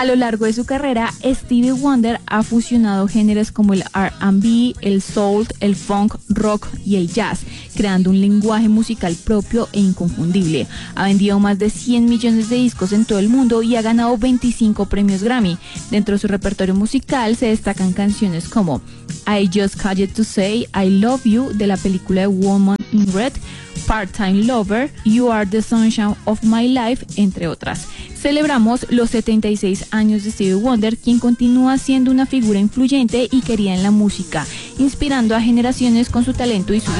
A lo largo de su carrera, Stevie Wonder ha fusionado géneros como el R&B, el soul, el funk, rock y el jazz, creando un lenguaje musical propio e inconfundible. Ha vendido más de 100 millones de discos en todo el mundo y ha ganado 25 premios Grammy. Dentro de su repertorio musical se destacan canciones como I Just Called to Say I Love You de la película Woman in Red, Part-Time Lover, You Are the Sunshine of My Life, entre otras. Celebramos los 76 años de Stevie Wonder, quien continúa siendo una figura influyente y querida en la música, inspirando a generaciones con su talento y su